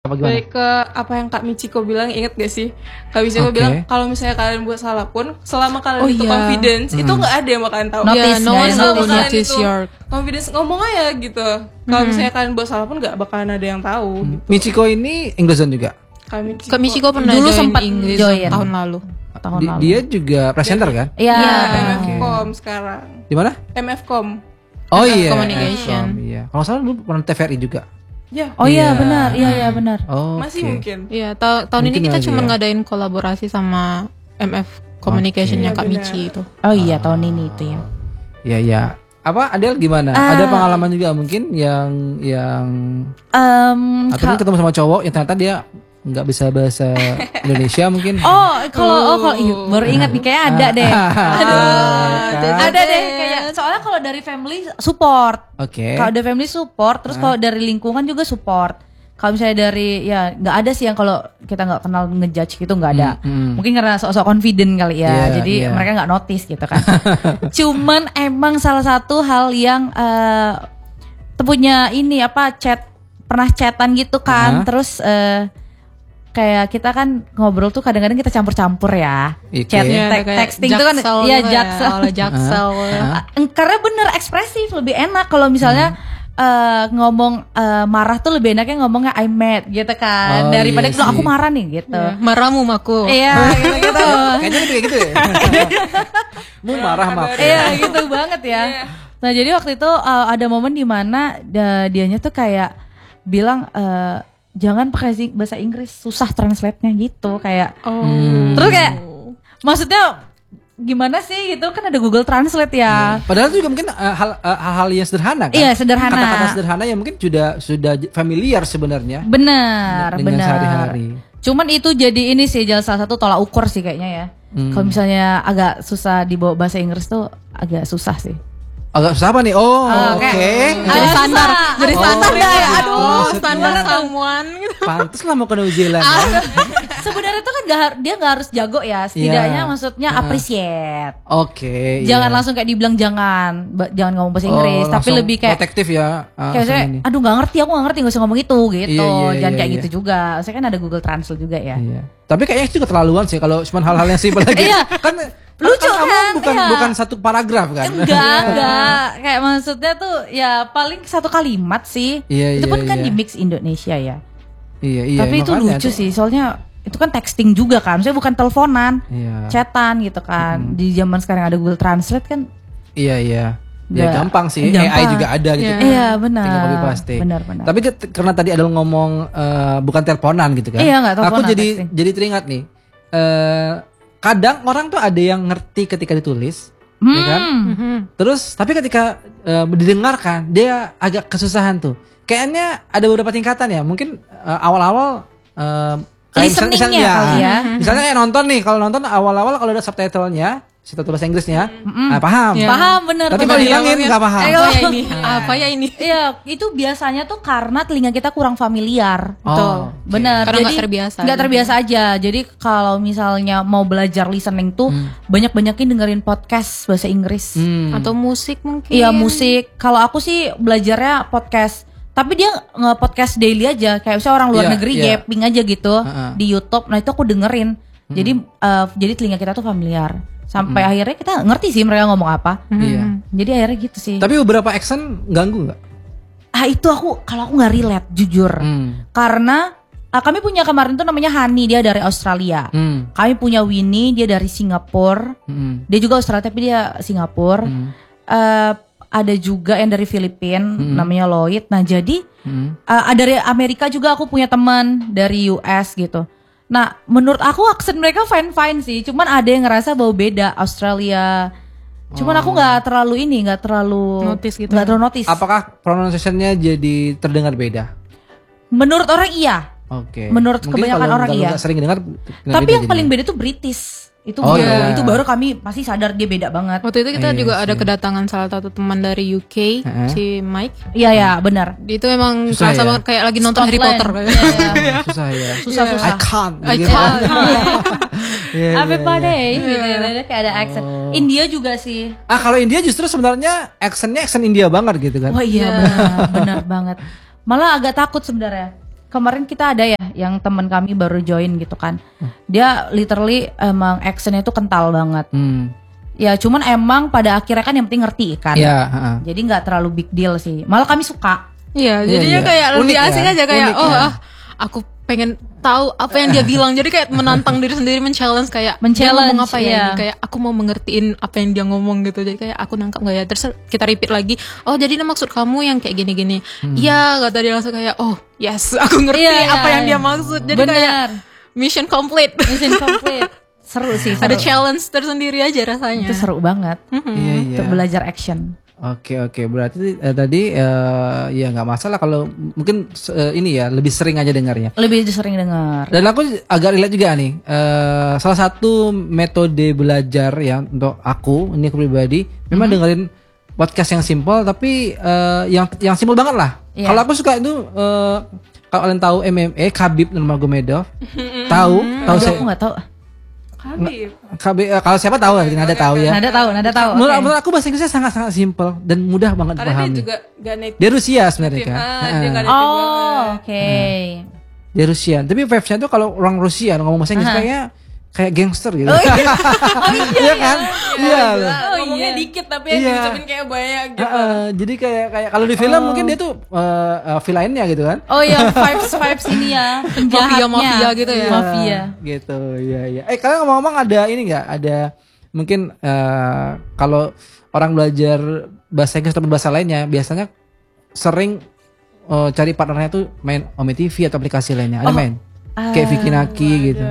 Apa gimana? Balik ke apa yang Kak Michiko bilang, inget gak sih? Kak Michiko bilang kalau misalnya kalian buat salah pun, selama kalian itu confidence, itu nggak ada yang bakalan tahu. Notice, no one will notice your confidence, ngomong aja gitu. Kalau misalnya kalian buat salah pun nggak bakalan ada yang tahu. Gitu. Michiko ini English Zone juga. Kak Michiko pernah dulu join sempat English join tahun lalu. Dia juga presenter kan? Iya. MFcom sekarang. Di mana? MFcom. Oh iya. Communication. Iya. Kalau salah dulu pernah TVRI juga. Ya. Oh iya benar, iya benar. Oh, Masih mungkin. Iya, tahun ini Mungkin kita aja cuma ya. ngadain kolaborasi sama MF Communication-nya Kak Michi itu. Oh iya tahun ini itu ya. Iya ya. Apa Adel gimana? Ada pengalaman juga mungkin yang atau mungkin ketemu sama cowok yang ternyata dia nggak bisa bahasa Indonesia mungkin. Kalau baru ingat nih kayak ada deh. Ada deh kayak soalnya kalau dari family support. Oke. Kalau dari family support, terus kalau dari lingkungan juga support. Kalau misalnya dari ya nggak ada sih yang kalau kita nggak kenal ngejudge gitu nggak ada. Mungkin karena sok-sok confident kali ya. Jadi mereka nggak notice gitu kan. Cuman emang salah satu hal yang punya ini apa pernah chatan gitu kan. Terus kayak kita kan ngobrol tuh kadang-kadang kita campur-campur ya. Chat, texting itu kan ya jaksel. Karena bener ekspresif lebih enak kalau misalnya ngomong marah tuh lebih enaknya ngomongnya I mad gitu kan daripada bilang aku marah nih gitu. Marahmu maku. Iya gitu. Kayaknya lebih kayak gitu ya. Mu marah maku. Iya gitu banget ya. Nah jadi waktu itu ada momen di mana dianya tuh kayak bilang jangan pakai bahasa Inggris, susah translate-nya gitu kayak. Terus kayak maksudnya gimana sih gitu kan ada Google Translate ya. Padahal itu juga mungkin hal-hal yang sederhana kan. Iya sederhana. Kata-kata sederhana yang mungkin sudah familiar sebenarnya. Benar. Sehari-hari. Cuman itu jadi ini sih salah satu tolak ukur sih kayaknya ya. Kalau misalnya agak susah dibawa bahasa Inggris tuh agak susah sih. Agak susah apa nih? Oke. Jadi standar ya. Aduh, standar someone gitu. Pantes lah mau ke New Zealand. Sebenarnya tuh kan dia nggak harus jago ya. Setidaknya maksudnya appreciate. Oke. Jangan langsung kayak dibilang jangan ngomong bahasa Inggris, tapi lebih kayak protektif ya. Kayak saya, aduh nggak ngerti, aku nggak ngerti, nggak usah ngomong itu gitu. Jangan kayak gitu juga. Saya kan ada Google Translate juga ya. Iya. Tapi kayaknya itu keterlaluan sih kalau cuma hal-hal yang simpel lagi. Kan lucu kan, kan? Bukan satu paragraf kan? Enggak. Kayak maksudnya tuh ya paling satu kalimat sih. Itu pun kan di mix Indonesia ya. Iya. Tapi itu lucu sih, soalnya itu kan texting juga kan, maksudnya bukan teleponan, chatan gitu kan. Di zaman sekarang ada Google Translate kan. Iya. Ya gampang sih, AI juga ada gitu. Iya benar. Tinggal copy paste. Benar. Tapi karena tadi ada ngomong bukan teleponan gitu kan. Iya, nggak teleponan. Aku jadi teringat nih. Kadang orang tuh ada yang ngerti ketika ditulis, ya kan? Terus tapi ketika didengarkan dia agak kesusahan tuh. Kayaknya ada beberapa tingkatan ya. Mungkin awal-awal listeningnya kali ya. Misalnya kayak nonton nih, kalau nonton awal-awal kalau ada subtitlenya, subtitle bahasa Inggrisnya, paham. Paham bener. Tapi kalau hilangin nggak paham. Apa ya ini? Iya, itu biasanya tuh karena telinga kita kurang familiar. Betul. Bener. Karena jadi nggak terbiasa aja. Jadi kalau misalnya mau belajar listening tuh banyak-banyakin dengerin podcast bahasa Inggris atau musik mungkin. Iya musik. Kalau aku sih belajarnya podcast. Tapi dia nge-podcast daily aja. Kayak misalnya orang luar negeri gaping aja gitu di YouTube. Nah itu aku dengerin. Jadi telinga kita tuh familiar. Sampai akhirnya kita ngerti sih mereka ngomong apa. Jadi akhirnya gitu sih. Tapi beberapa accent ganggu nggak? Itu kalau aku nggak relate jujur. Karena kami punya kemarin tuh namanya Hani, dia dari Australia. Kami punya Winnie, dia dari Singapura. Dia juga Australia tapi dia Singapura. Ada juga yang dari Filipina, namanya Lloyd. Nah jadi dari Amerika juga aku punya teman dari US gitu. Nah menurut aku aksen mereka fine sih. Cuman ada yang ngerasa bau beda Australia. Cuman aku nggak terlalu notice gitu. Nggak terlalu notice. Apakah pronunciation-nya jadi terdengar beda? Menurut orang iya. Oke. Menurut mungkin kebanyakan orang iya. Kalau sering dengar. Tapi yang paling beda tuh British. Itu itu baru kami pasti sadar dia beda banget. Waktu itu kita juga ada kedatangan salah satu teman dari UK, si Mike. Iya benar. Itu memang kerasa banget kayak lagi nonton Harry Potter. Susah ya. Susah. I can't. Everybody gitu ya, kayak ada accent. India juga sih. Kalau India justru sebenarnya accent India banget gitu kan. Oh iya benar banget. Malah agak takut sebenarnya. Kemarin kita ada ya yang teman kami baru join gitu kan. Dia literally emang actionnya tuh kental banget. Ya cuman emang pada akhirnya kan yang penting ngerti kan. Jadi nggak terlalu big deal sih. Malah kami suka. Iya, jadinya kayak lebih asing aja kayak aku pengen tahu apa yang dia bilang. Jadi kayak menantang diri sendiri, men-challenge kayak dia ngomong apa ya ini? Kayak aku mau mengertiin apa yang dia ngomong gitu. Jadi kayak aku nangkap gak ya? Terus kita repeat lagi. Oh jadi maksud kamu yang kayak gini-gini. Iya, kata dia langsung kayak oh yes, aku ngerti apa yang dia maksud. Jadi kayak mission complete. Seru sih. Ada challenge tersendiri aja rasanya. Itu seru banget. Untuk belajar action. Oke, berarti tadi ya nggak masalah kalau mungkin ini ya lebih sering aja dengarnya. Lebih sering dengar. Dan aku agak relate juga nih. Salah satu metode belajar ya untuk aku pribadi, memang dengerin podcast yang simple tapi yang simple banget lah. Kalau aku suka itu kalau kalian tahu MMA Khabib Nurmagomedov, tahu saya. Aku nggak tahu. Khabib kalau siapa tahu ya, Nada tahu ya. Nada tahu. Menurut aku bahasa Inggrisnya sangat simple dan mudah banget dipahami. Karena dia juga gak native. Dia Rusia sebenarnya kan. Dia gak native banget. Oke. Dia Rusia. Tapi vibes-nya tuh kalau orang Rusia ngomong bahasa Inggris kayak gangster gitu. Iya kan? Iya. Ngomongnya dikit tapi yang diucapin kayak banyak gitu. Jadi kayak kalau di film mungkin dia tuh villainnya gitu kan. Oh iya, vibes ini ya, penjahatnya. Mafia gitu ya. Mafia. Gitu, iya. Kalian ngomong-ngomong ada ini enggak? Ada mungkin kalau orang belajar bahasa Inggris atau bahasa lainnya biasanya sering cari partnernya tuh main Ome TV atau aplikasi lainnya. Ada main? Kayak Vicky Naki gitu.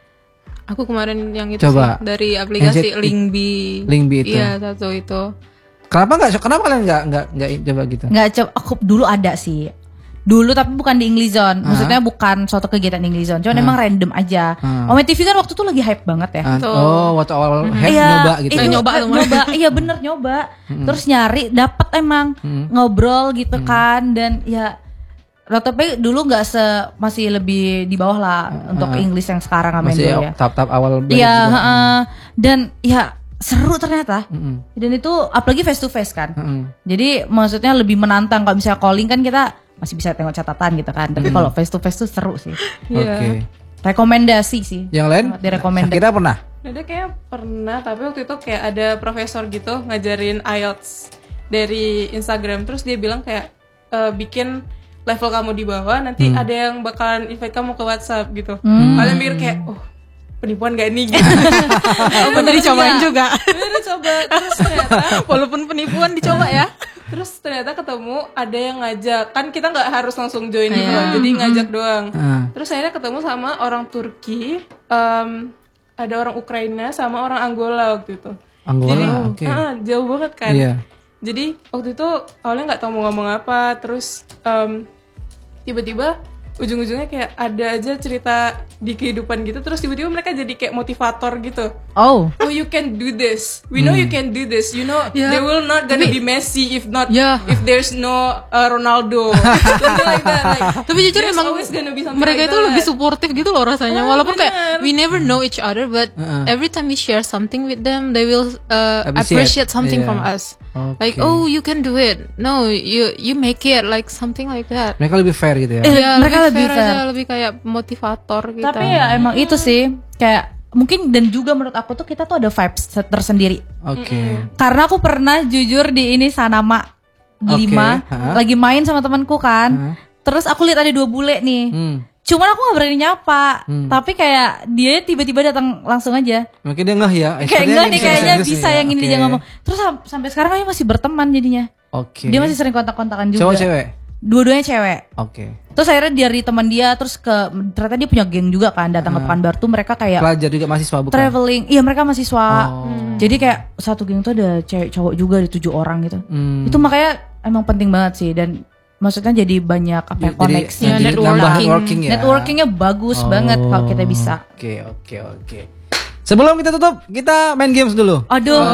Aku kemarin yang itu coba sih, dari aplikasi Linkbee itu. Iya, satu itu. Kenapa kalian nggak coba gitu? Nggak coba. Aku dulu ada sih. Dulu tapi bukan di English Zone. Maksudnya bukan suatu kegiatan English Zone. Cuman emang random aja. Ome TV kan waktu itu lagi hype banget ya. Waktu awal hype nyoba gitu. Nyoba. Iya bener nyoba. Terus nyari dapet emang ngobrol gitu kan, dan ya tapi dulu nggak masih lebih di bawah lah untuk English yang sekarang sama masih ya. Tahap awal belajar. Iya, dan ya seru ternyata. Dan itu apalagi face to face kan. Jadi maksudnya lebih menantang. Kalau misalnya calling kan kita masih bisa tengok catatan gitu kan. Tapi kalau face to face tuh seru sih. Oke. Rekomendasi sih. Yang lain? Direkomendasi. Kita pernah? Ada kayak pernah, tapi waktu itu kayak ada profesor gitu ngajarin IELTS dari Instagram. Terus dia bilang kayak bikin level kamu di bawah, nanti ada yang bakalan invite kamu ke WhatsApp gitu. Kalian mikir kayak, penipuan gak nih gitu. Bener dicobain juga. Bener dicoba. Terus ternyata walaupun penipuan dicoba ya. Terus ternyata ketemu ada yang ngajak. Kan kita gak harus langsung join gitu loh, jadi ngajak doang. Terus akhirnya ketemu sama orang Turki, ada orang Ukraina sama orang Angola waktu itu. Angola, jadi, jauh banget kan. Jadi waktu itu awalnya nggak tahu mau ngomong apa, terus tiba-tiba ujung-ujungnya kayak ada aja cerita di kehidupan gitu, terus tiba-tiba mereka jadi kayak motivator gitu. Oh you can do this, we know you can do this, you know there will not gonna be Messi if there's no Ronaldo. Like that, like, tapi jujur emang mereka itu lebih suportif gitu loh rasanya, walaupun kayak we never know each other, but every time we share something with them they will appreciate something from us. Like you can do it, no you make it, like something like that. Mereka lebih fair gitu ya. Mereka lebih fair aja, lebih kayak motivator gitu. Tapi ya emang itu sih kayak mungkin, dan juga menurut aku tuh kita tuh ada vibes tersendiri. Karena aku pernah jujur di ini Sanama 5 lagi main sama temanku kan. Terus aku lihat ada 2 bule nih. Cuman aku gak berani nyapa. Tapi kayak dia tiba-tiba datang langsung aja. Mungkin dia ngeh ya. Kayak enggak nih, kayaknya bisa yang ini dia ngomong. Terus sampai sekarang kayaknya masih berteman jadinya. Dia masih sering kontak-kontakan juga. Cowok cewek? Dua-duanya cewek. Terus akhirnya dari teman dia terus ternyata dia punya geng juga kan, datang ke Pekanbaru tuh mereka kayak pelajar juga, mahasiswa bukan? Traveling. Iya, mereka mahasiswa. Jadi kayak satu geng tuh ada cewek cowok juga, ada 7 orang gitu. Itu makanya emang penting banget sih, dan maksudnya jadi banyak koneksi, networking ya. Networkingnya bagus banget kalau kita bisa. Oke. Sebelum kita tutup, kita main games dulu. Aduh.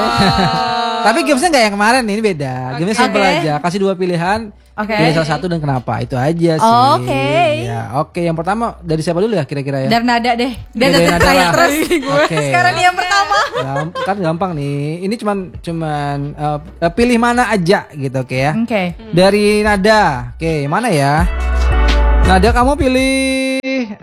Tapi gamesnya nggak yang kemarin, ini beda. Gamesnya simple aja. Kasih 2 pilihan. Pilih salah satu dan kenapa, itu aja sih. Oke, yang pertama dari siapa dulu ya kira-kira ya? Dari Nada deh. Dari Nada terus. Sekarang dia yang pertama. Kan gampang nih. Ini cuman pilih mana aja gitu, oke ya. Dari Nada. Oke, mana ya? Nada, kamu pilih pilih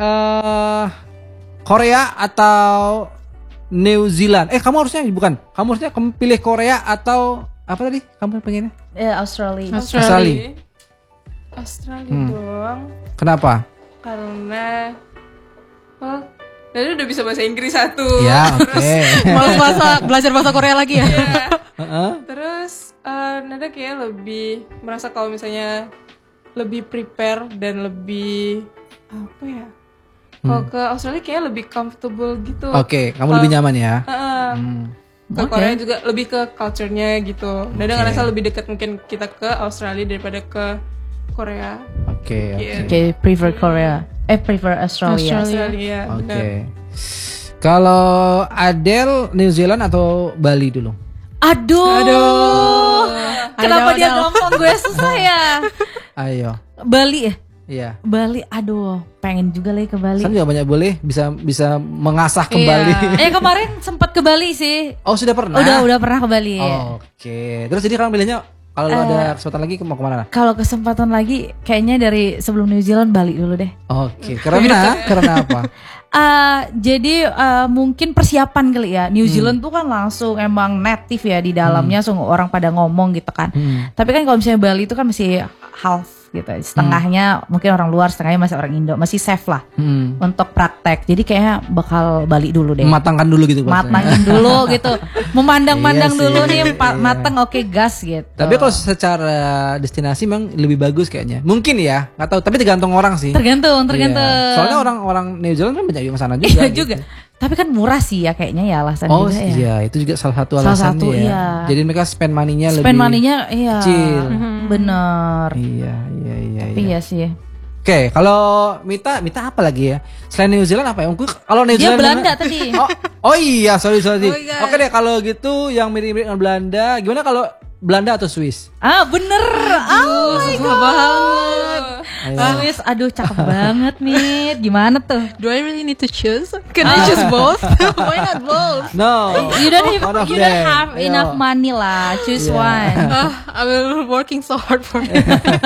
Korea atau New Zealand? Kamu harusnya bukan. Kamu harusnya pilih Korea atau apa tadi? Kamu pengennya? Australia. Australia doang. Kenapa? Karena Nada udah bisa bahasa Inggris satu. Ya, oke. Malas belajar bahasa Korea lagi ya. Terus Nada kayak lebih merasa kalau misalnya lebih prepare dan lebih apa ya? Kalau ke Australia kayak lebih comfortable gitu. Oke, kamu lebih nyaman ya. Ke Korea juga lebih ke culture-nya gitu. Nada ngerasa lebih dekat mungkin kita ke Australia daripada ke Korea. Oke. Prefer Korea. Prefer Australia. Oke. Kalau Adele, New Zealand atau Bali dulu? Aduh. Kenapa dia ngomong gue susah ya? Ayo. Bali ya? Iya. Bali, aduh, pengen juga lagi ke Bali. Kan juga banyak boleh bisa mengasah kembali. Kemarin sempat ke Bali sih. Oh, sudah pernah? Udah pernah ke Bali. Oke. Terus jadi kamu pilihnya kalau ada kesempatan lagi mau kemana? Kalau kesempatan lagi kayaknya dari sebelum New Zealand Bali dulu deh. Oke. Karena apa? Jadi mungkin persiapan kali ya. New Zealand tuh kan langsung emang native ya di dalamnya, langsung orang pada ngomong gitu kan. Tapi kan kalau misalnya Bali itu kan masih half gitu, setengahnya mungkin orang luar, setengahnya masih orang Indo, masih safe lah untuk praktek. Jadi kayaknya bakal Bali dulu deh. Matangkan dulu gitu. Matangin dulu gitu, memandang-mandang dulu nih, matang oke, gas gitu. Tapi kalau secara destinasi memang lebih bagus kayaknya. Mungkin ya, nggak tahu. Tapi tergantung orang sih. Tergantung. Iya. Soalnya orang New Zealand kan banyak yang sana juga. Iya juga. Tapi kan murah sih ya kayaknya ya alasan juga ya. Iya, itu juga salah satu alasannya ya. Iya. Jadi mereka spend money-nya lebih kecil. Bener. Iya. Tapi iya sih. Oke, kalau Mita apa lagi ya? Selain New Zealand apa ya? Kalau New Zealand Belanda tadi. Oh iya, sorry. God. Oke deh, kalau gitu yang mirip-mirip dengan Belanda, gimana kalau Belanda atau Swiss? Bener. Suka banget. Swiss, aduh cakep banget nih. Gimana tuh? Do I really need to choose? Can I choose both? Why not both? No. You don't have enough money lah. Choose one. I've been working so hard for it.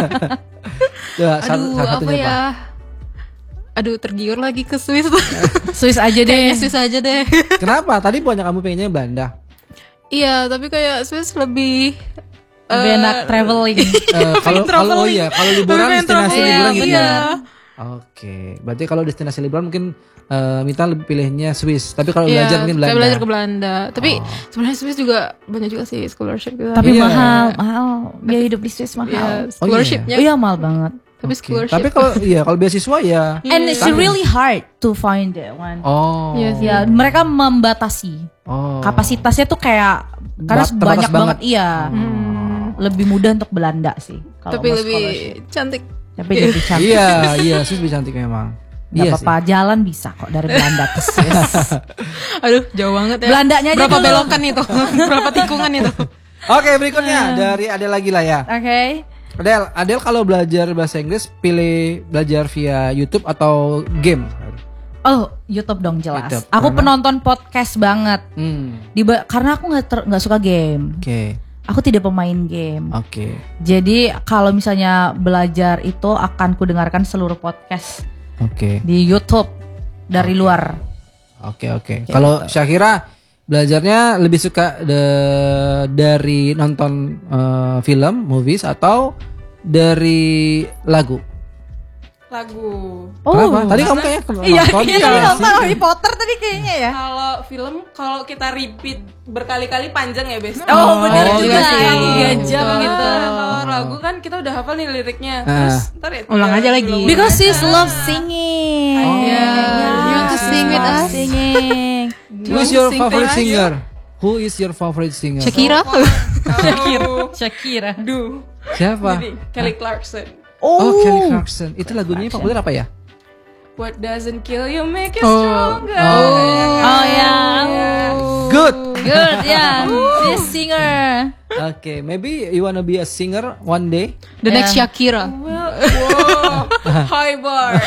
Aduh, apa ya? Aduh, tergiur lagi ke Swiss. Swiss aja deh. Kayaknya Swiss aja deh. Kenapa? Tadi banyak kamu pengennya Belanda. Iya, tapi kayak Swiss lebih enak traveling. Kalau liburan, destinasi liburan gitu. Iya. Oke, berarti kalau destinasi liburan mungkin Mita lebih pilihnya Swiss. Tapi kalau belajar mungkin Belanda. Saya belajar ke Belanda. Tapi sebenarnya Swiss juga banyak juga sih scholarship gitu. Tapi mahal. Biaya hidup di Swiss mahal. Scholarshipnya. Iya mahal banget. Tapi scholarship. Tapi kalau beasiswa ya. And it's really hard to find that one. Oh. Yes, ya, mereka membatasi. Kapasitasnya tuh kayak karena banyak banget. Iya. Lebih mudah untuk Belanda sih. Tapi lebih cantik. Tapi lebih cantik. Iya, Swiss lebih cantik memang. Gak apa-apa, jalan bisa kok dari Belanda ke Swiss. Aduh, jauh banget ya. Belandanya aja berapa dulu. belokan itu? Berapa tikungan itu? Oke, berikutnya dari Adele lagi lah ya. Oke. Adele kalau belajar bahasa Inggris pilih belajar via YouTube atau game? YouTube dong jelas. YouTube. Aku Karena? penonton podcast banget. Karena aku nggak suka game. Oke. Aku tidak pemain game. Oke. Jadi kalau misalnya belajar itu akan kudengarkan seluruh podcast di YouTube dari luar. Oke. Kalau Syakira belajarnya lebih suka dari nonton film, movies atau dari lagu? Kenapa? Tadi kamu kayaknya nonton Harry Potter tadi kayaknya ya. Kalau film, kalau kita repeat berkali-kali panjang ya, Bes. Benar juga sih. 3 jam gitu. Kalau lagu kan kita udah hafal nih liriknya. Terus ntar ya ulang aja lagi. Because sis love singing. You want to sing with us? Singing. Who is your favorite singer? Who is your favorite singer? Shakira. Shakira. Siapa? Kelly Clarkson. Kelly Clarkson. Itu lagunya populer apa ya? What doesn't kill you make you stronger. Good. Yeah. This singer. Okay, maybe you wanna be a singer one day. The next Shakira. Wow. High bar.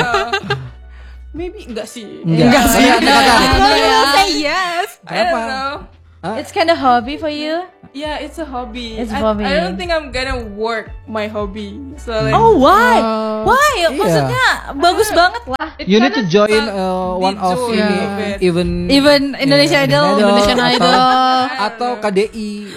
Maybe enggak sih. Enggak sih. No, say yes. I don't know. It's kind of hobby for you. Yeah, it's a hobby. It's a hobby. I don't think I'm gonna work my hobby. So like, why? Why? Maksudnya bagus banget lah. it You need to kinda join suck one the of joy ini of it. even Indonesia Idol. Indonesian Idol. atau KDI.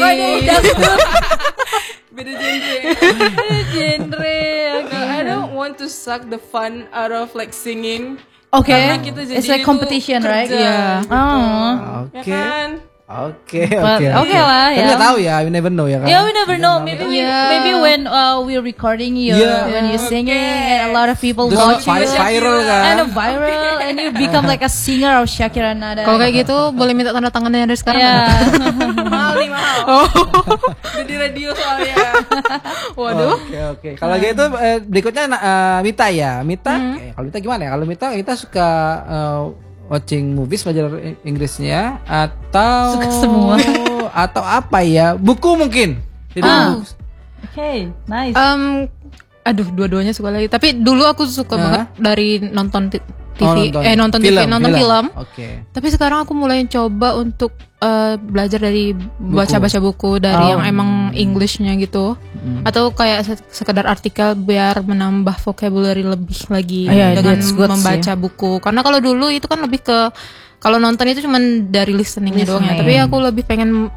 Beda genre. Genre. No, I don't want to suck the fun out of like singing. Okay. Karena kita jadi It's like itu competition, right? kerja, Yeah. gitu. Oh. Ya Oke. kan? Oke. Oke lah Tapi ya. nggak tahu ya, you never know ya kan. Yeah, we never know. Maybe when we're recording you, Yeah. when you're singing, and a lot of people Terus watch you, viral kan. and viral, and you become like a singer of Shakira Nada. Kalau kayak gitu boleh minta tanda tangannya dari sekarang. ya. Mahal nih, mahal. Udah di radio soalnya. Waduh. Oke. Kalau gitu berikutnya Mita ya. Mita, kalau Mita gimana ya? Kalau Mita suka watching movies, belajar Inggrisnya atau Suka semua. atau apa ya? Buku mungkin. Jadi buku. Okay, nice. Aduh, dua-duanya suka lagi. Tapi dulu aku suka banget dari nonton TV, nonton film. Oke. Tapi sekarang aku mulai coba untuk belajar dari baca-baca buku dari yang emang Englishnya gitu, atau kayak sekedar artikel biar menambah vocabulary lebih lagi dengan membaca buku. Karena kalau dulu itu kan lebih ke kalau nonton itu cuman dari listeningnya doang ya. Tapi aku lebih pengen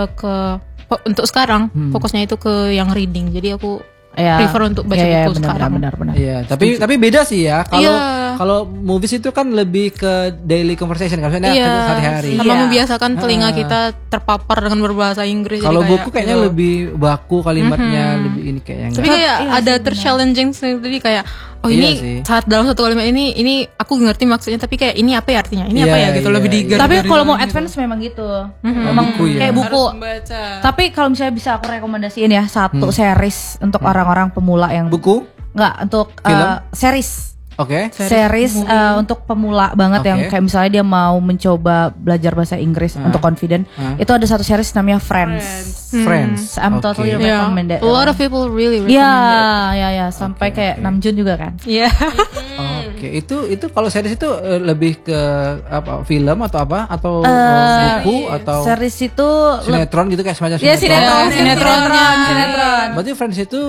untuk sekarang fokusnya itu ke yang reading. Jadi aku prefer untuk baca buku sekarang. Benar. Iya, tapi beda sih ya. Kalau movies itu kan lebih ke daily conversation, kan sehari-hari. Sama membiasakan telinga kita terpapar dengan berbahasa Inggris. Kalau buku kayaknya lebih baku kalimatnya, lebih ini kayaknya. Tapi kayak ada terchallenging sendiri kayak ini saat dalam satu kalimat ini aku ngerti maksudnya, tapi kayak ini apa ya artinya? Ini apa ya gitu lebih digaris. Tapi kalau mau advance memang gitu. Memang kayak buku. Tapi kalau misalnya bisa aku rekomendasiin ya satu series untuk orang-orang pemula yang buku? Enggak, untuk series. Oke. Series untuk pemula banget yang kayak misalnya dia mau mencoba belajar bahasa Inggris untuk confident. Itu ada satu series namanya Friends. I'm totally recommend it. A lot of people really recommend it. Ya, sampai kayak Namjoon juga kan. Iya. Oke, itu kalau series itu lebih ke apa? Film atau apa? Atau buku atau series itu sinetron gitu kayak semacam sinetron. Berarti Friends itu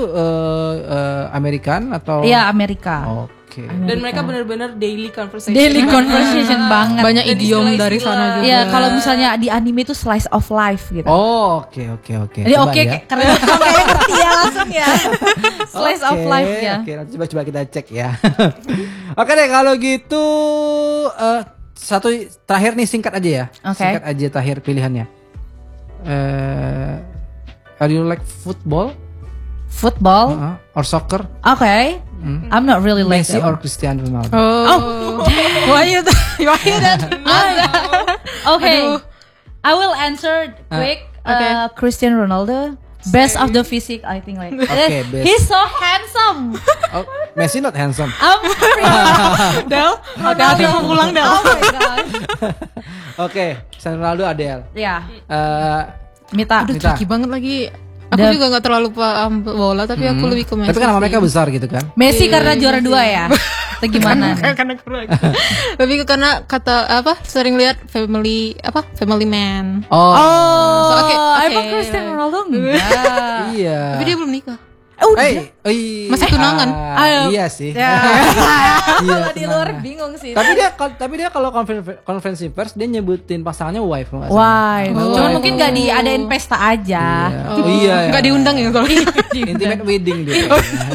American atau? Iya, Amerika. Oke. Dan mereka benar-benar daily conversation. Banget. Banyak idiom dari sana juga. Iya, kalau misalnya di anime itu slice of life gitu. Oh, oke. Jadi karena kayak ngerti ya langsung ya. Slice of life ya. Oke, nanti coba kita cek ya. Oke deh, kalau gitu satu terakhir nih singkat aja ya. Oke. Singkat aja terakhir pilihannya. Are you like football? Or soccer? Okay. I'm not really like Messi or Cristiano Ronaldo? Why you that? Okay. I will answer quick. Cristiano Ronaldo. Best of the physique, I think like. Okay, best. He's so handsome. Oh, Messi not handsome. Del, hati-hati mau pulang Del. Oh my god. Oke, Cristiano Ronaldo, Adele. Ya. Mita. Mita. Tricky banget lagi. Aku juga gak terlalu paham bola, tapi aku lebih ke Messi. Tapi kan nama mereka besar gitu kan? Messi karena juara 2 ya. Atau gimana? Lebih ke karena sering lihat family man. Emang Cristiano Ronaldo enggak. Iya. Tapi dia belum nikah. Masih tunangan. Iya sih. Kalau di luar bingung sih. Tapi dia kalau konferensi pers dia nyebutin pasangannya wife. Cuma mungkin gak diadain pesta aja. Iya. Gak diundang ya kalau intimate wedding dia.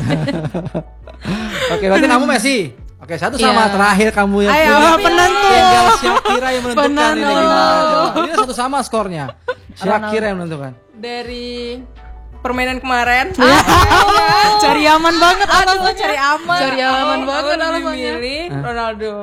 Oke, berarti kamu Messi. Oke, satu sama terakhir kamu yang penentu. Tinggal Shakira yang menentukan ini gimana. Ini satu sama skornya. Shakira yang menentukan. Dari permainan kemarin. Cari aman banget. Cari aman banget alasannya. Milih Ronaldo.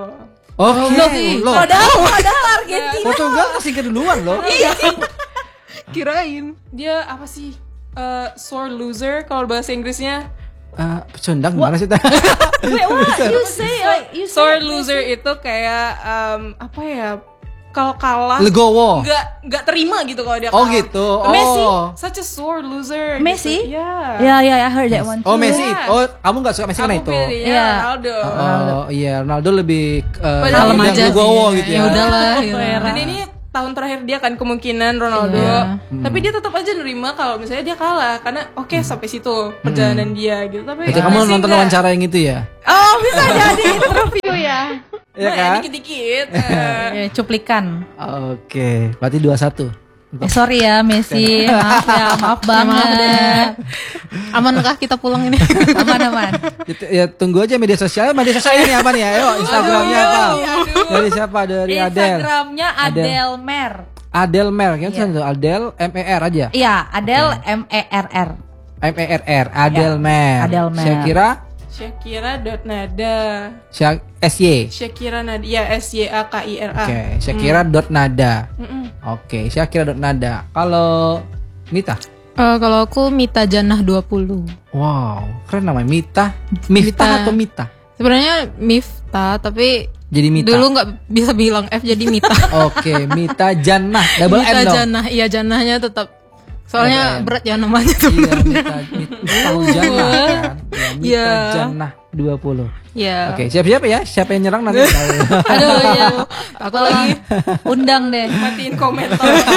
Padahal Argentina. Portugal kasih keduluan loh. Iya sih. Kirain. Dia apa sih? Sore loser kalau bahasa Inggrisnya. Pecundang gimana sih? Wait, what? You say Sore loser itu kayak apa ya? Kalau kalah legowo. Enggak terima gitu kalau dia kalah. Oh gitu. Messi Such a sore loser. Messi? Gitu. Yeah. I heard that one. Oh Messi. Oh kamu nggak suka Messi karena itu? Ronaldo. Oh iya Ronaldo lebih kalem aja legowo gitu ya. Ya udahlah. Dan ini tahun terakhir dia kan kemungkinan Ronaldo. Tapi dia tetap aja nerima kalau misalnya dia kalah karena sampai situ perjalanan dia gitu. Tapi kamu nonton wawancara yang itu ya? Oh, bisa jadi interview ya. Iya kan? Dikit-dikit. Cuplikan. Oke, berarti 2-1. Sorry ya Messi, maaf banget. Amankah kita pulang ini? Aman. Ya tunggu aja media sosial ini apa nih? Ayo Instagramnya apa? Dari siapa? Dari Adele. Instagramnya Adelmer. Adelmer, kan tuh Adele MER aja. Iya, Adele MERR. MERR, Adelmer. Adelmer. Shakira.nada. SY. Shakira Nada, ya SYAKIRA. Oke, Shakira.nada. Oke, Shakira.nada. Kalau Mita? Kalau aku Mita Jannah 20. Wow, keren namanya Mita. Miftah atau Mita? Sebenarnya Miftah, tapi jadi Mita. dulu nggak bisa bilang F jadi Mita. Oke, Mita Jannah, double Mita N dong. Jannah, iya Jannahnya tetap. Soalnya berat ya namanya tuh. Iya, Mita Jannah kan. Ya, Mita Jannah 20. Iya. Oke, siap-siap ya. Siapa yang nyerang nanti tahu. Aduh, iya. Aku lagi Undang deh. Matiin komentar.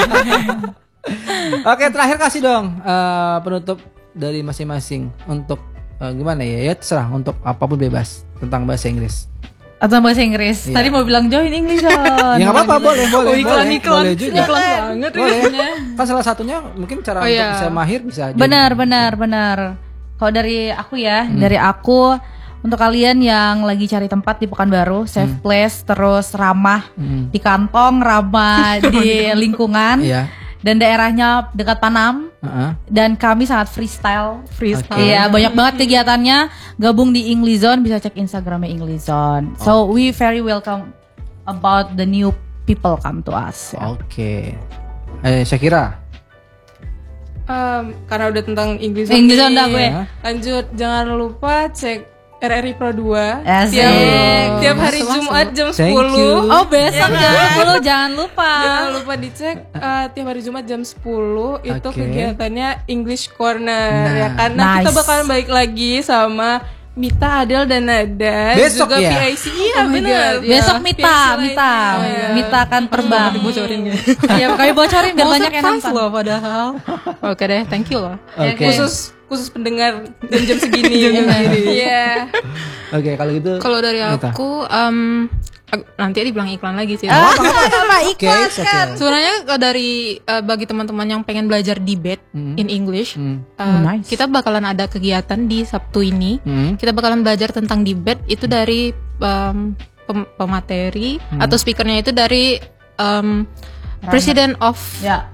Oke, terakhir kasih dong penutup dari masing-masing untuk gimana ya? Ya terserah, untuk apapun bebas tentang bahasa Inggris. Atau bahasa Inggris. Iya. Tadi mau bilang join English on. Ya nggak apa-apa, boleh. iklan Boleh juga. iklan banget Boleh. ya. Kan salah satunya mungkin cara untuk bisa mahir bisa aja. Benar. Kalau dari aku ya, dari aku untuk kalian yang lagi cari tempat di Pekanbaru, safe place, terus ramah di kantong, ramah di lingkungan. Iya. Dan daerahnya dekat Panam. Dan kami sangat freestyle. Iya, banyak banget kegiatannya. Gabung di English Zone, bisa cek Instagramnya English Zone. So we very welcome about the new people come to us. Oke. Shakira. Karena udah tentang English Zone dah gue. Lanjut, jangan lupa cek RRI Pro 2 Asik. tiap hari Jumat jam 10. Thank you. Oh, besok jam 10 jangan lupa. Jangan lupa dicek tiap hari Jumat jam 10 itu Oke. kegiatannya English Corner ya, karena kita Nice. bakalan balik lagi sama Mita, Adele dan Nada, Besok juga ya? PIC. Iya benar. Besok PIC Mita lain. Mita akan terbang. Dibocorin ya. Iya, kami bocorin biar Mau banyak yang surprise nonton. loh padahal. Oke deh, thank you loh. Oke. Khusus pendengar jam segini. Iya. Oke, kalau gitu. Kalau dari Mita. aku, nanti dibilang iklan lagi sih. Apa Oke, oke. Sebenarnya dari bagi teman-teman yang pengen belajar debate in English, nice. kita bakalan ada kegiatan di Sabtu ini. Kita bakalan belajar tentang debate itu dari pemateri atau speakernya itu dari President of Ya.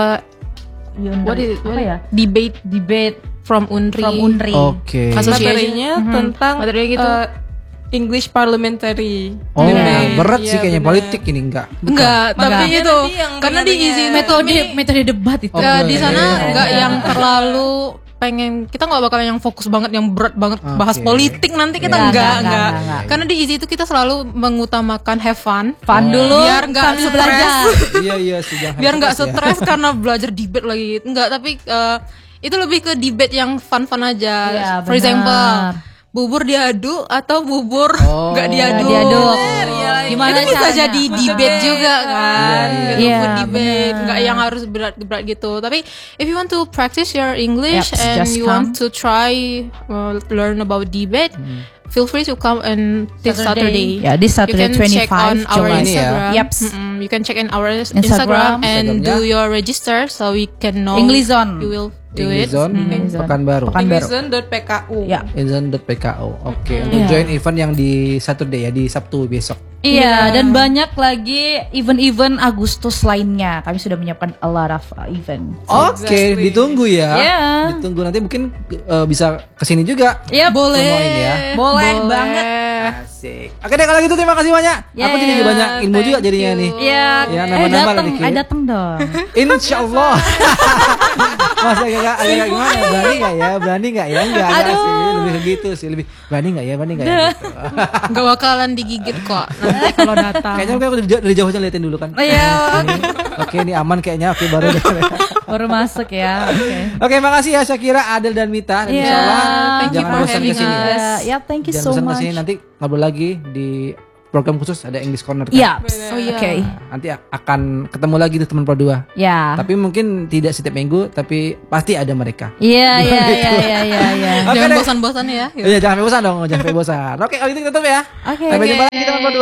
what is Apa ya? debate from UNRI. Oke. Materinya tentang Materinya gitu. English Parliamentary. Oh, Debate. berat Iya, sih kayaknya benar. politik ini enggak. Enggak, tapi Makanya itu nanti yang karena di dengarnya. isi Metode debat itu. di sana Oh, enggak iya. yang terlalu pengen, kita nggak bakalan yang fokus banget yang berat banget bahas Oke. politik nanti kita Iya, enggak. enggak. Karena di isi itu kita selalu mengutamakan have fun. Fun dulu Biar nggak sambil stres. belajar. Iya sudah. Biar nggak Hebat ya. stres karena belajar debate lagi. Enggak, tapi itu lebih ke debate yang fun-fun aja. Iya, For benar. example, bubur diadu atau bubur nggak diadu. diaduk. Gimana itu bisa caranya? jadi debate juga kan. Iya, Food debate, nggak yang harus berat-berat gitu. Tapi if you want to practice your English Yep, and just you come. want to try learn about debate, feel free to come on this Saturday. Ya, this Saturday You can check 25 on our July. Ini ya. Instagram. Yeps. You can check in our Instagram. Instagram and Instagramnya. do your register so we can know English Zone. you will do English it. Zone, Pekanbaru. Englishzone.pku. Ya. Englishzone.pku. Oke, untuk Iya. join event yang di Saturday ya, di Sabtu besok. Iya, dan banyak lagi event-event Agustus lainnya. Kami sudah menyiapkan a lot of event. Oke, ditunggu ya. Iya. Ditunggu nanti mungkin bisa kesini juga. Iya, Boleh. Promoin ya. Boleh banget. Asik. Oke deh kalau gitu terima kasih banyak. Aku jadi banyak ilmu juga jadinya nih. Iya, Ya, nambah-nambah datang, dikit. datang dong. Insyaallah. Masa agak gimana? Berani nggak ya? Enggak sih, lebih begitu sih, lebih berani nggak ya? Gitu. Gak bakalan digigit kok nanti kalau datang. Kayaknya aku dari jauh aja liatin dulu kan. Iya. Oke, ini aman kayaknya. Oke, baru deh. Baru masuk ya. Oke. Oke, makasih ya Shakira, Adel dan Mita. Dan Iya. insyaallah Thank you jangan for bosan having kesini ya. us. Ya, thank you Jangan so bosan much. kesini, nanti ngobrol lagi di program khusus, ada English Corner kan. Iya. Oh iya. Oke. Nanti akan ketemu lagi tuh teman Pro 2. Ya. Tapi mungkin tidak setiap minggu, tapi pasti ada mereka. Iya. Oke Jangan deh. bosan-bosan ya. Iya, jangan sampai bosan dong, jangan sampai bosan. Oke, kalau gitu kita tutup ya. Oke. Sampai jumpa lagi teman Pro 2.